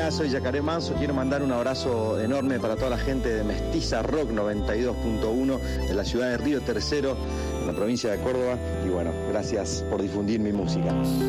Hola, soy Yacaré Manso. Quiero mandar un abrazo enorme para toda la gente de Mestiza Rock 92.1 de la ciudad de Río Tercero, en la provincia de Córdoba. Y bueno, gracias por difundir mi música.